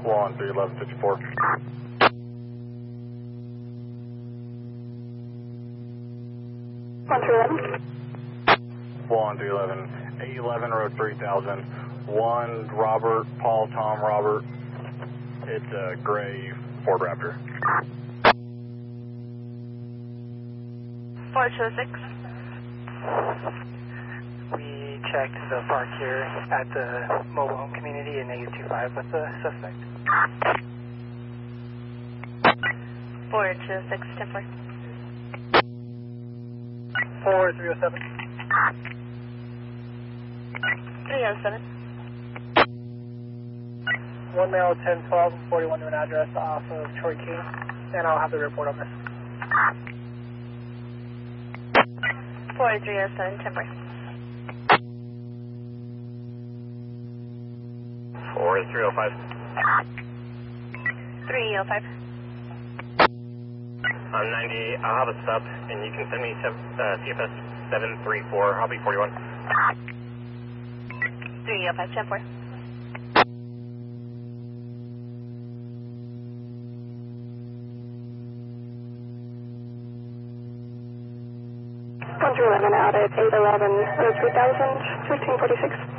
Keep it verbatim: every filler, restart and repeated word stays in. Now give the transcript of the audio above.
one three eleven fifty-four. one three eleven. one three eleven, eight eleven road three thousand, one Robert, Paul, Tom, Robert. It's a gray Ford Raptor. four two six. We checked the park here at the mobile home community in negative two five with the suspect. four two six, ten four. four three oh seven. three oh seven. One male, ten twelve, forty-one to an address off of Troy King, and I'll have the report on this. four three oh seven, ten four. four three oh five. three oh five. I'm ninety-eight. I'll have a sub, and you can send me uh, C F S seven three four. I'll be forty-one. three oh five, ten four. one three eleven out at eight eleven, road three thousand, fifteen forty-six.